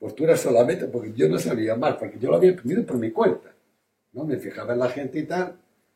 postura solamente porque yo no sabía más, porque yo lo había aprendido por mi cuenta, ¿no? Me fijaba en la gente y tal,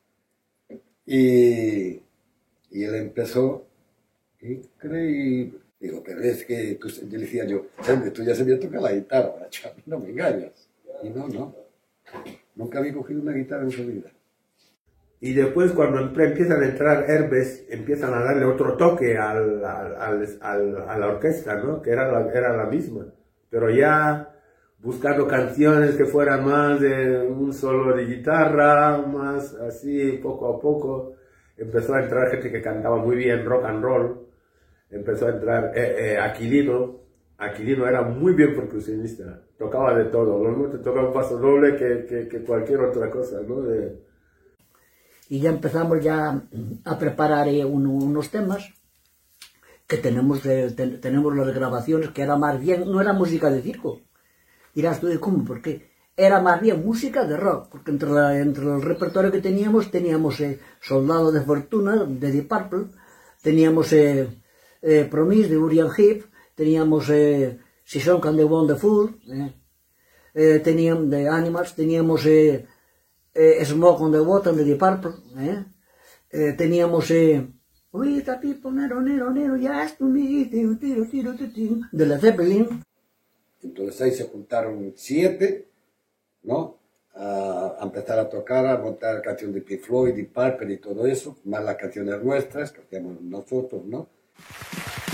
y él empezó, increíble. Digo, pero es que yo le decía yo, hombre, tú ya sabías tocar la guitarra, chaval, no me engañas. Y no, nunca había cogido una guitarra en su vida. Y después cuando empiezan a entrar Herbes, empiezan a darle otro toque a la orquesta, ¿no? Que era la misma. Pero ya buscando canciones que fueran más de un solo de guitarra, más así, poco a poco. Empezó a entrar gente que cantaba muy bien rock and roll. Empezó a entrar Aquilino. Aquilino era muy bien percusionista. Tocaba de todo. Lo mismo te toca un paso doble que cualquier otra cosa, ¿no? Y ya empezamos ya a preparar unos temas que tenemos las grabaciones, que era más bien, no era música de circo. Dirás tú, ¿cómo? ¿Por qué? Era más bien música de rock, porque entre el repertorio que teníamos Soldado de Fortuna, de Deep Purple, teníamos Promise, de Uriah Heep, teníamos Season Can The Wonderful, teníamos The Animals, teníamos Smoke on the Water, de Deep Purple, teníamos We the people, nero, yes to me, de Led Zeppelin. Entonces ahí se juntaron 7, ¿no? A empezar a tocar, a montar canciones de Pink Floyd, Deep Purple y todo eso, más las canciones nuestras que hacíamos nosotros, ¿no?